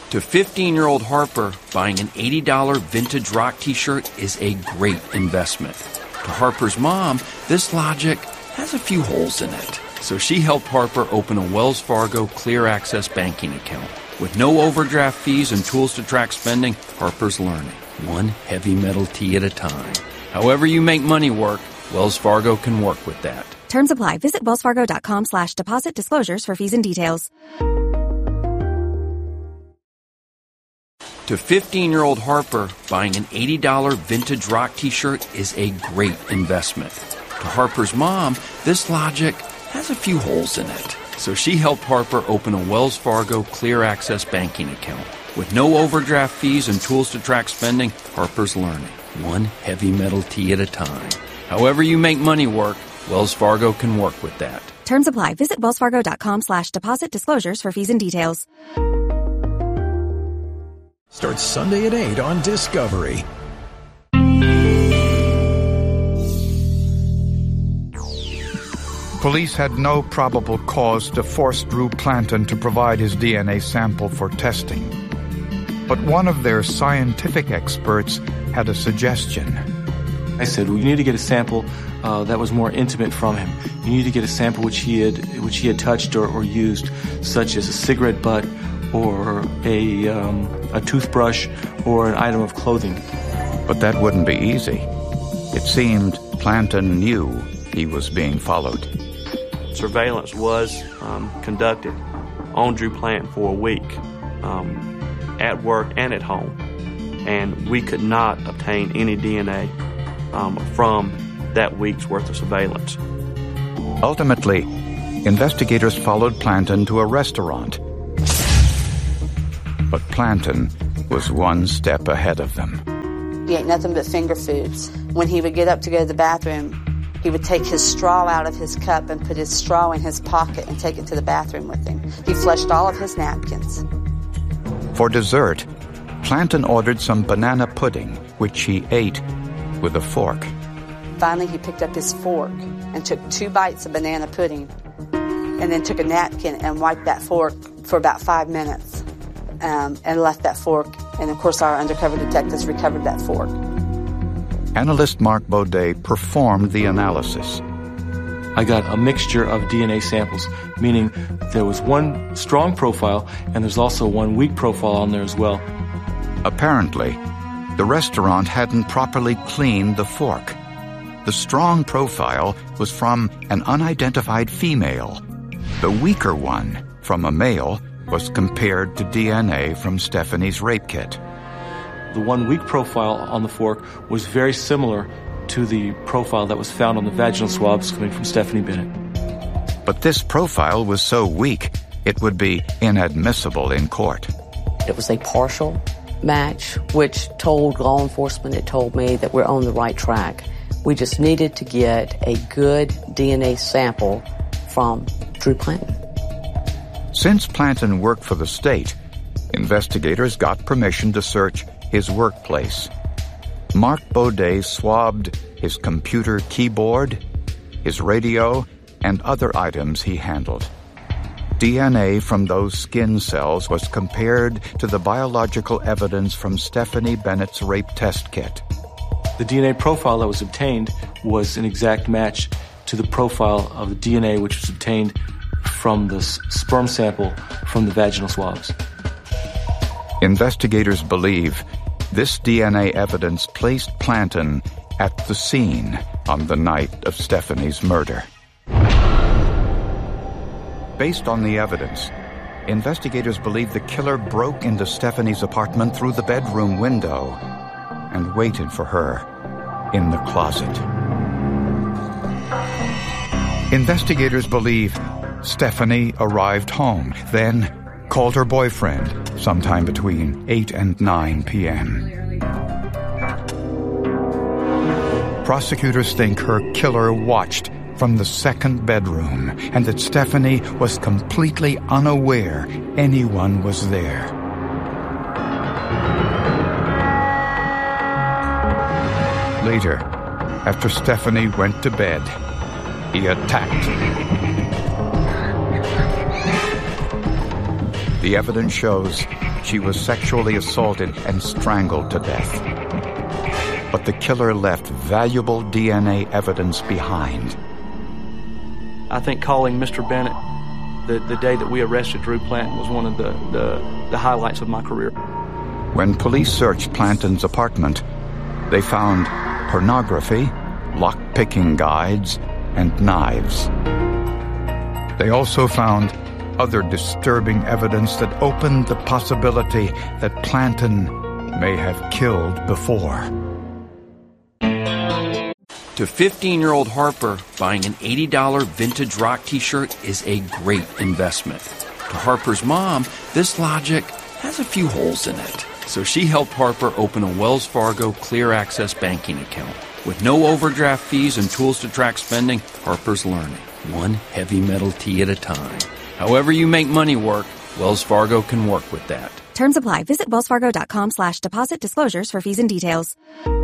To 15-year-old Harper, buying an $80 vintage rock t-shirt is a great investment. To Harper's mom, this logic has a few holes in it. So she helped Harper open a Wells Fargo Clear Access banking account. With no overdraft fees and tools to track spending, Harper's learning, one heavy metal tea at a time. However you make money work, Wells Fargo can work with that. Terms apply. Visit wellsfargo.com/deposit disclosures for fees and details. To 15-year-old Harper, buying an $80 vintage rock t-shirt is a great investment. To Harper's mom, this logic has a few holes in it. So she helped Harper open a Wells Fargo Clear Access banking account. With no overdraft fees and tools to track spending, Harper's learning, one heavy metal tea at a time. However you make money work, Wells Fargo can work with that. Terms apply. Visit wellsfargo.com/deposit disclosures for fees and details. Starts Sunday at 8 on Discovery. Police had no probable cause to force Drew Planten to provide his DNA sample for testing. But one of their scientific experts had a suggestion. I said, well, you need to get a sample that was more intimate from him. You need to get a sample which he had touched or used, such as a cigarette butt or a toothbrush or an item of clothing. But that wouldn't be easy. It seemed Planten knew he was being followed. Surveillance was conducted on Drew Planten for a week, at work and at home, and we could not obtain any DNA from that week's worth of surveillance. Ultimately, investigators followed Planten to a restaurant. But Planten was one step ahead of them. He ate nothing but finger foods. When he would get up to go to the bathroom, he would take his straw out of his cup and put his straw in his pocket and take it to the bathroom with him. He flushed all of his napkins. For dessert, Planten ordered some banana pudding, which he ate with a fork. Finally, he picked up his fork and took 2 bites of banana pudding and then took a napkin and wiped that fork for about 5 minutes and left that fork. And, of course, our undercover detectives recovered that fork. Analyst Mark Baudet performed the analysis. I got a mixture of DNA samples, meaning there was one strong profile and there's also one weak profile on there as well. Apparently, the restaurant hadn't properly cleaned the fork. The strong profile was from an unidentified female. The weaker one, from a male, was compared to DNA from Stephanie's rape kit. The one weak profile on the fork was very similar to the profile that was found on the vaginal swabs coming from Stephanie Bennett. But this profile was so weak, it would be inadmissible in court. It was a partial match, which told law enforcement, it told me that we're on the right track. We just needed to get a good DNA sample from Drew Planten. Since Planten worked for the state, investigators got permission to search his workplace. Mark Baudet swabbed his computer keyboard, his radio, and other items he handled. DNA from those skin cells was compared to the biological evidence from Stephanie Bennett's rape test kit. The DNA profile that was obtained was an exact match to the profile of the DNA which was obtained from the sperm sample from the vaginal swabs. Investigators believe this DNA evidence placed Planten at the scene on the night of Stephanie's murder. Based on the evidence, investigators believe the killer broke into Stephanie's apartment through the bedroom window and waited for her in the closet. Investigators believe Stephanie arrived home, then called her boyfriend sometime between 8 and 9 p.m. Prosecutors think her killer watched from the second bedroom and that Stephanie was completely unaware anyone was there. Later, after Stephanie went to bed, he attacked. The evidence shows she was sexually assaulted and strangled to death. But the killer left valuable DNA evidence behind. I think calling Mr. Bennett the day that we arrested Drew Planton was one of the highlights of my career. When police searched Planton's apartment, they found pornography, lock-picking guides, and knives. They also found other disturbing evidence that opened the possibility that Planton may have killed before. To 15-year-old Harper, buying an $80 vintage rock t-shirt is a great investment. To Harper's mom, this logic has a few holes in it. So she helped Harper open a Wells Fargo Clear Access banking account. With no overdraft fees and tools to track spending, Harper's learning, one heavy metal tee at a time. However you make money work, Wells Fargo can work with that. Terms apply. Visit wellsfargo.com/deposit disclosures for fees and details.